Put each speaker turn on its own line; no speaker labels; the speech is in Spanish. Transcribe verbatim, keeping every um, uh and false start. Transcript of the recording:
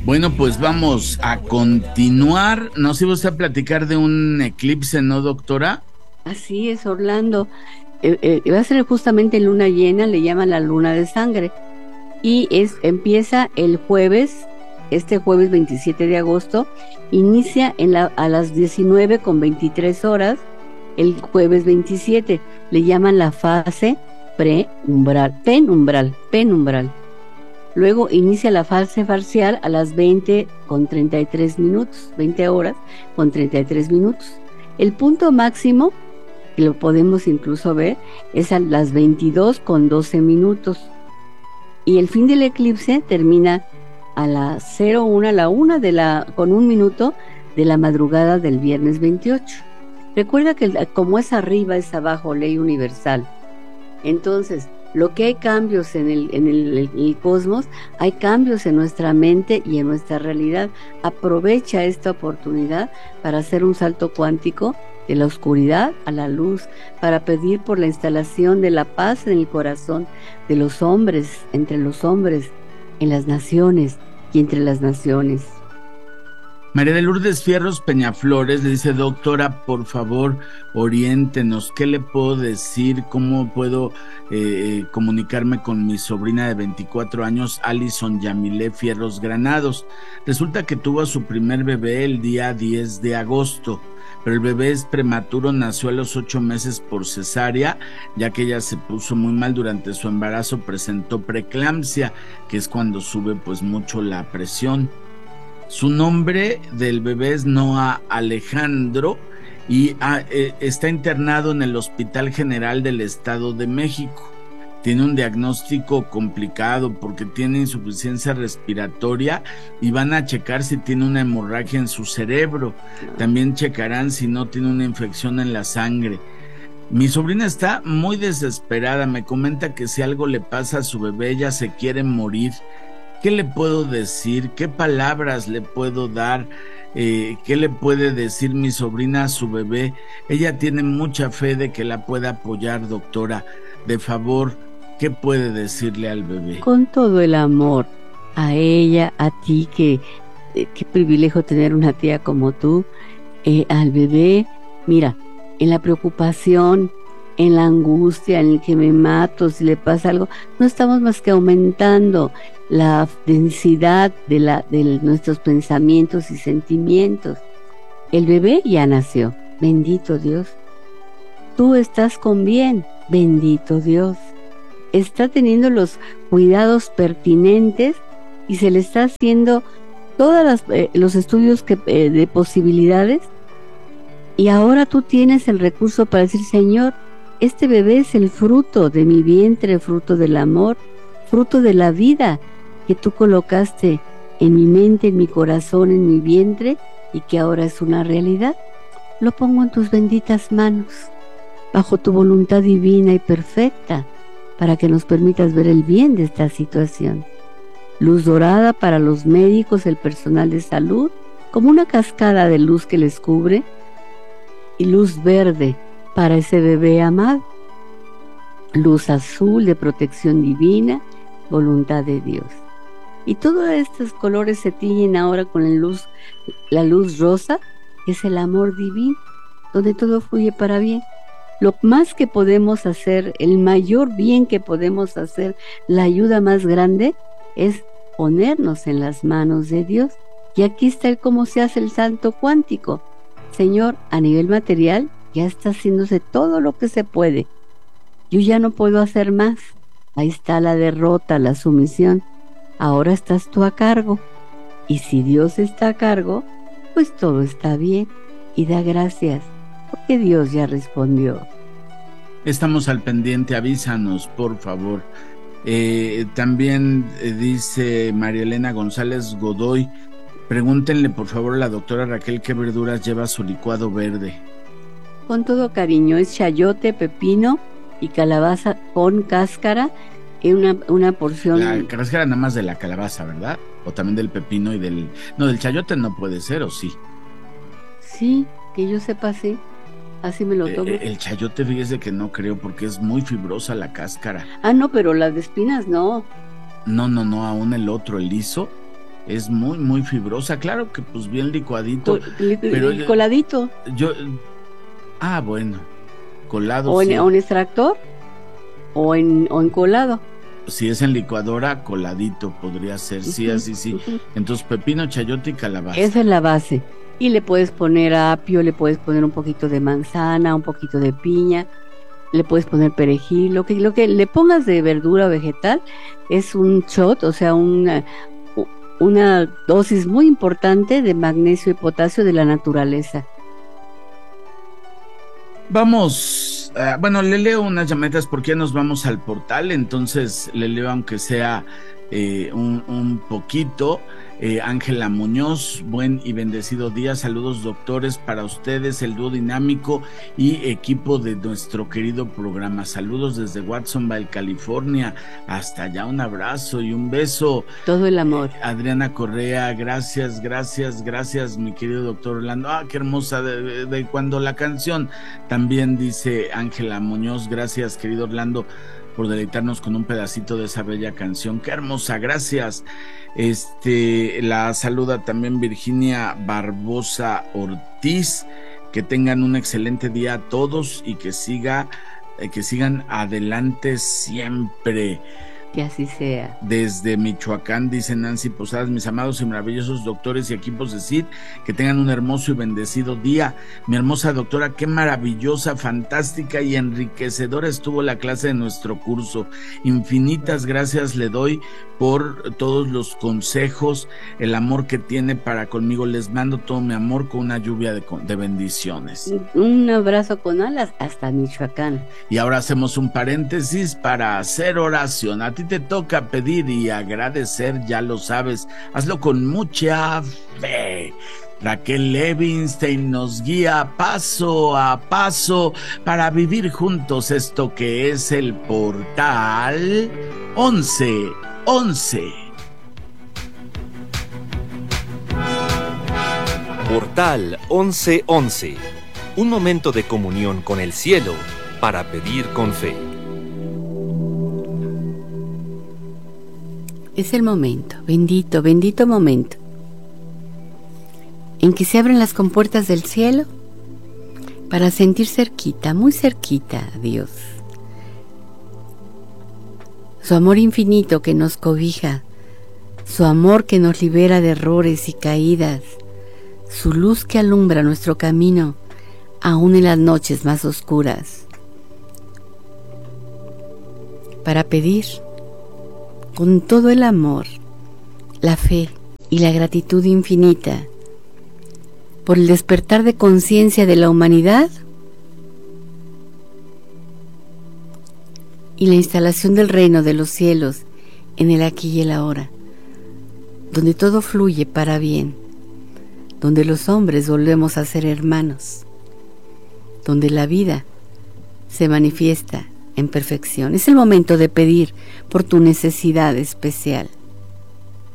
Bueno, pues vamos a continuar. Nos iba usted a platicar de un eclipse, ¿no, doctora?
Así es, Orlando. Eh, eh, va a ser justamente luna llena, le llaman la luna de sangre. Y es empieza el jueves, este jueves veintisiete de agosto, inicia en la, a las diecinueve con veintitrés horas, el jueves veintisiete. Le llaman la fase preumbral, penumbral, penumbral. Luego inicia la fase parcial a las veinte con treinta y tres minutos, veinte horas con treinta y tres minutos. El punto máximo, que lo podemos incluso ver, es a las veintidós con doce minutos. Y el fin del eclipse termina a las cero una, la una de la, con un minuto de la madrugada del viernes veintiocho. Recuerda que como es arriba, es abajo, ley universal. Entonces, lo que hay cambios en el, en el, en el cosmos, hay cambios en nuestra mente y en nuestra realidad. Aprovecha esta oportunidad para hacer un salto cuántico de la oscuridad a la luz, para pedir por la instalación de la paz en el corazón de los hombres, entre los hombres, en las naciones y entre las naciones.
María de Lourdes Fierros Peñaflores le dice: doctora, por favor, oriéntenos, ¿qué le puedo decir? ¿Cómo puedo eh, comunicarme con mi sobrina de veinticuatro años, Alison Yamilé Fierros Granados? Resulta que tuvo a su primer bebé el día diez de agosto, pero el bebé es prematuro, nació a los ocho meses por cesárea, ya que ella se puso muy mal durante su embarazo, presentó preeclampsia, que es cuando sube pues mucho la presión. Su nombre del bebé es Noah Alejandro y ah, eh, está internado en el Hospital General del Estado de México. Tiene un diagnóstico complicado porque tiene insuficiencia respiratoria y van a checar si tiene una hemorragia en su cerebro. También checarán si no tiene una infección en la sangre. Mi sobrina está muy desesperada, me comenta que si algo le pasa a su bebé, ella se quiere morir. ¿Qué le puedo decir? ¿Qué palabras le puedo dar? Eh, ¿Qué le puede decir mi sobrina a su bebé? Ella tiene mucha fe de que la pueda apoyar, doctora. De favor, ¿qué puede decirle al bebé?
Con todo el amor a ella, a ti, que eh, qué privilegio tener una tía como tú, eh, al bebé. Mira, en la preocupación, en la angustia, en el que me mato, si le pasa algo, no estamos más que aumentando la densidad de, la, de nuestros pensamientos y sentimientos. El bebé ya nació, bendito Dios. Tú estás con bien, bendito Dios. Está teniendo los cuidados pertinentes y se le está haciendo todos eh, los estudios que, eh, de posibilidades, y ahora tú tienes el recurso para decir: Señor, este bebé es el fruto de mi vientre, fruto del amor, fruto de la vida que tú colocaste en mi mente, en mi corazón, en mi vientre, y que ahora es una realidad. Lo pongo en tus benditas manos, bajo tu voluntad divina y perfecta, para que nos permitas ver el bien de esta situación. Luz dorada para los médicos, el personal de salud, como una cascada de luz que les cubre, y luz verde para ese bebé amado. Luz azul de protección divina, voluntad de Dios. Y todos estos colores se tiñen ahora con la luz, la luz rosa, que es el amor divino, donde todo fluye para bien. Lo más que podemos hacer, el mayor bien que podemos hacer, la ayuda más grande, es ponernos en las manos de Dios. Y aquí está el cómo se hace el salto cuántico. Señor, a nivel material, ya está haciéndose todo lo que se puede. Yo ya no puedo hacer más. Ahí está la derrota, la sumisión. Ahora estás tú a cargo. Y si Dios está a cargo, pues todo está bien. Y da gracias, porque Dios ya respondió.
Estamos al pendiente, avísanos, por favor. Eh, también eh, dice María Elena González Godoy: pregúntenle por favor a la doctora Raquel qué verduras lleva su licuado verde.
Con todo cariño, es chayote, pepino y calabaza con cáscara, y una, una porción.
La cáscara nada más de la calabaza, ¿verdad? O también del pepino y del... No, del chayote no puede ser, ¿o sí?
Sí, que yo sepa, sí. Así me lo tomo.
Eh, el chayote, fíjese que no creo, porque es muy fibrosa la cáscara.
Ah, no, pero las de espinas no.
No, no, no, aún el otro, el liso. es muy, muy fibrosa. Claro que pues bien licuadito.
Li-
pero
li- coladito.
Yo, ah, bueno, colado.
O en,
sí.
o en extractor o en, o en colado.
Si es en licuadora, coladito podría ser, sí,
Ujú,
así, sí.
ujú.
Entonces, pepino, chayote y calabaza.
Esa es la base. Y le puedes poner apio, le puedes poner un poquito de manzana, un poquito de piña, le puedes poner perejil, lo que, lo que le pongas de verdura o vegetal es un shot, o sea, una, una dosis muy importante de magnesio y potasio de la naturaleza.
Vamos, uh, bueno, le leo unas llamadas porque ya nos vamos al portal, entonces le leo aunque sea eh, un, un poquito. eh, Ángela Muñoz, buen y bendecido día, saludos doctores para ustedes, el dúo dinámico y equipo de nuestro querido programa, saludos desde Watsonville, California, hasta allá, un abrazo y un beso.
Todo el amor.
Eh, Adriana Correa, gracias, gracias, gracias, mi querido doctor Orlando, ah, qué hermosa, de, de, de cuando la canción, también dice Ángela Muñoz, gracias querido Orlando, por deleitarnos con un pedacito de esa bella canción, qué hermosa, gracias. Este, la saluda también Virginia Barbosa Ortiz, que tengan un excelente día a todos y que siga, eh, que sigan adelante siempre.
Que así sea.
Desde Michoacán, dice Nancy Posadas, mis amados y maravillosos doctores y equipos de C I D, que tengan un hermoso y bendecido día. Mi hermosa doctora, qué maravillosa, fantástica y enriquecedora estuvo la clase de nuestro curso. Infinitas gracias le doy por todos los consejos, el amor que tiene para conmigo. Les mando todo mi amor con una lluvia de, de bendiciones.
Un abrazo con alas hasta Michoacán.
Y ahora hacemos un paréntesis para hacer oración. A ti te toca pedir y agradecer, ya lo sabes. Hazlo con mucha fe. Raquel Levinstein nos guía paso a paso para vivir juntos esto que es el portal once once.
Portal once once. Un momento de comunión con el cielo para pedir con fe.
Es el momento, bendito, bendito momento, en que se abren las compuertas del cielo para sentir cerquita, muy cerquita a Dios. Su amor infinito que nos cobija, su amor que nos libera de errores y caídas, su luz que alumbra nuestro camino, aún en las noches más oscuras. Para pedir con todo el amor, la fe y la gratitud infinita por el despertar de conciencia de la humanidad y la instalación del reino de los cielos en el aquí y el ahora, donde todo fluye para bien, donde los hombres volvemos a ser hermanos, donde la vida se manifiesta en perfección. Es el momento de pedir por tu necesidad especial.